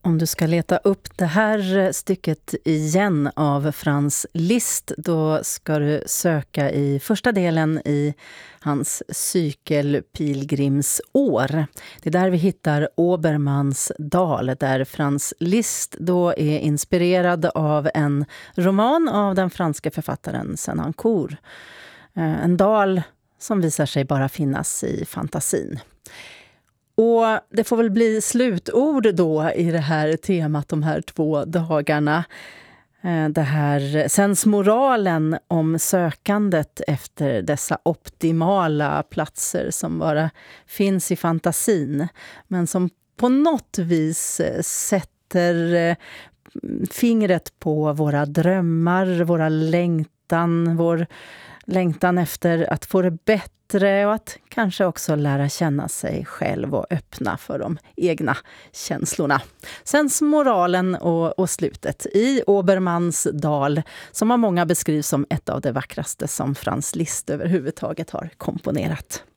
Om du ska leta upp det här stycket igen av Franz Liszt, då ska du söka i första delen i hans cykel Pilgrimsår. Det är där vi hittar Obermanns dal, där Franz Liszt då är inspirerad av en roman av den franska författaren Senancourt. En dal som visar sig bara finnas i fantasin. Och det får väl bli slutord då i det här temat de här 2 dagarna. Det här sensmoralen om sökandet efter dessa optimala platser som bara finns i fantasin. Men som på något vis sätter fingret på våra drömmar, vår längtan efter att få det bättre och att kanske också lära känna sig själv och öppna för de egna känslorna. Sen moralen och slutet i Obermanns dal, som av många beskrivs som ett av de vackraste som Franz Liszt överhuvudtaget har komponerat.